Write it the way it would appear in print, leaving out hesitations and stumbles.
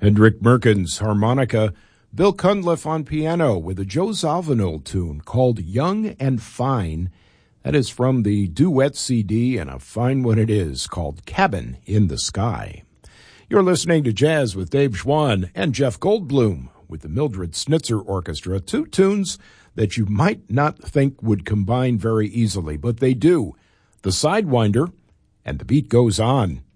Hendrik Merkins, harmonica, Bill Cunliffe on piano with a Joe Zawinul tune called Young and Fine. That is from the duet CD, and a fine one it is, called Cabin in the Sky. You're listening to Jazz with Dave Schwann and Jeff Goldblum with the Mildred Snitzer Orchestra, two tunes that you might not think would combine very easily, but they do. The Sidewinder and The Beat Goes On.